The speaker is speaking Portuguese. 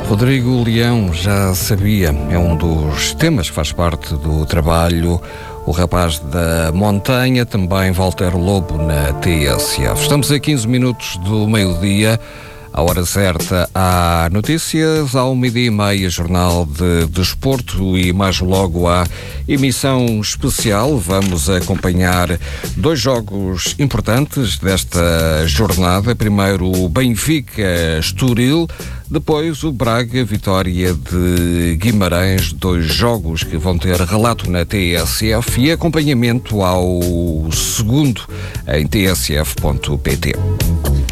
Rodrigo Leão já sabia, é um dos temas que faz parte do trabalho. O Rapaz da Montanha, também Walter Lobo na TSF. Estamos a 15 minutos do meio-dia. À hora certa há notícias, ao 12h30 Jornal de Desporto e mais logo há emissão especial. Vamos acompanhar dois jogos importantes desta jornada. Primeiro o Benfica-Estoril, depois o Braga-Vitória de Guimarães. Dois jogos que vão ter relato na TSF e acompanhamento ao segundo em tsf.pt.